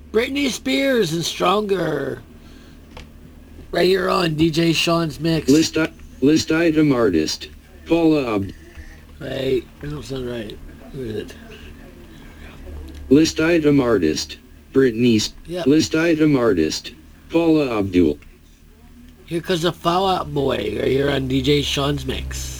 Britney Spears and Stronger. Right here on DJ Sean's Mix. List item artist. Paula Abdul. Wait, that don't sound right. Who is it? List item artist. Britney. Yep. List item artist. Paula Abdul. Here comes the Fall Out Boy right here on DJ Sean's Mix.